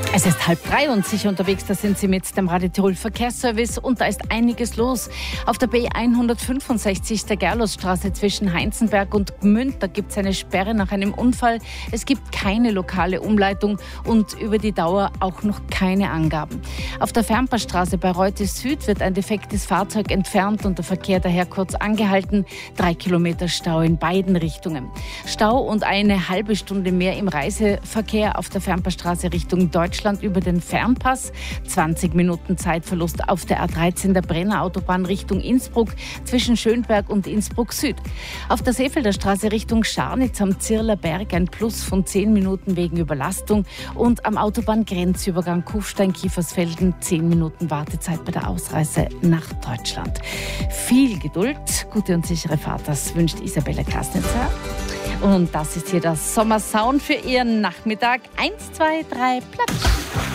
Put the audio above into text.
Es ist 2:30 und sicher unterwegs, da sind Sie mit dem Radio Tirol Verkehrsservice und da ist einiges los. Auf der B165 der Gerlosstraße zwischen Heinzenberg und Gmünd, da gibt es eine Sperre nach einem Unfall. Es gibt keine lokale Umleitung und über die Dauer auch noch keine Angaben. Auf der Fernpassstraße bei Reute Süd wird ein defektes Fahrzeug entfernt und der Verkehr daher kurz angehalten. 3 Kilometer Stau in beiden Richtungen. Stau und eine halbe Stunde mehr im Reiseverkehr auf der Fernpassstraße Richtung Deutschland über den Fernpass. 20 Minuten Zeitverlust auf der A13 der Brenner Autobahn Richtung Innsbruck zwischen Schönberg und Innsbruck Süd. Auf der Seefelder Straße Richtung Scharnitz am Zirler Berg ein Plus von 10 Minuten wegen Überlastung und am Autobahngrenzübergang Kufstein-Kiefersfelden 10 Minuten Wartezeit bei der Ausreise nach Deutschland. Viel Geduld, gute und sichere Fahrt, das wünscht Isabella Klasnitzer. Und das ist hier der Sommersound für Ihren Nachmittag. 1, 2, 3, Platz.